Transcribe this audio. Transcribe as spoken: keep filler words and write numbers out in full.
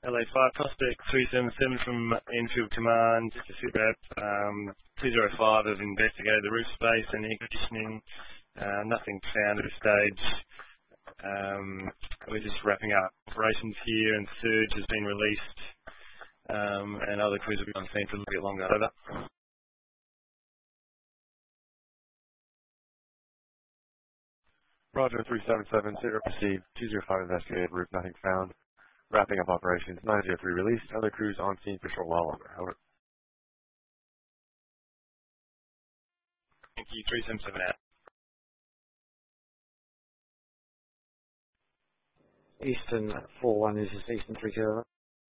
L A five Prospect three seven seven from Enfield Command, just a sit rep. Um, two zero five have investigated the roof space and air conditioning. Uh, nothing found at this stage. Um, we're just wrapping up operations here, and surge has been released, um, and other crews will be on scene for a little bit longer. Over. Roger, three seven seven, sit rep received, two zero five investigated, roof nothing found. Wrapping up operations, nine zero three released, other crews on scene for a short while longer. Over. Thank you, three seven seven out. Eastern four one, this is Eastern three zero.